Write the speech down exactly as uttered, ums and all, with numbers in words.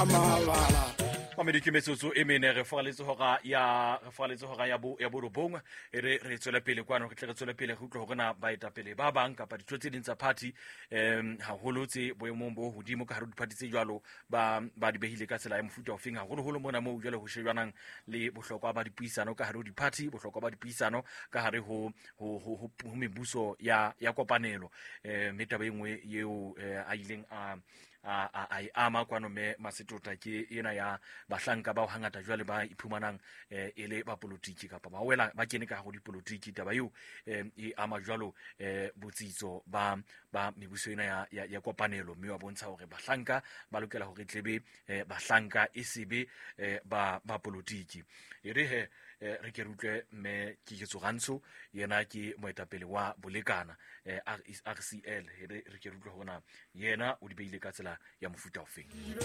Mamedi ke metsotso e mene re fogaletse hora ya re fogaletse hora ya bo ya borobong e re re tswela pele kwana re tle re tswela pele go tlo go na ba eta pele ba bang kapa ditho tse dintsa party em ha holotse boemong bo hodimo ka hare di party tse jwalo ba ba di behile ka tsela ya mofuta ofeng ha holo holo mona mo jwale ho shejwanang le bohlokwa ba dipuisano ka hare di party bohlokwa ba dipuisano ka hare ho ho ho ho mebuso ya ya kopanelo eh metaba engwe yeo a ileng a a a ama kwano me masetota ke ena ya bahlanka ba hangata jwale ba iphumanang eh ele ba politiki kapa ba wela ba kene ka go dipolitiki taba yu e ama jwalo eh botsitso ba ba mebuso ena ya ya, ya kopanelo mme wa bontsha hore bahlanka ba lokela hore tlebe eh, bahlanka e sebe eh, ba ba politiki ere he eh, re ke rutle me ke ke tsogantsho yena ke moetapele wa bolekana eh, R C L ere re ke rutle hona yena o di beile ka tsela ya mofuta ofeng.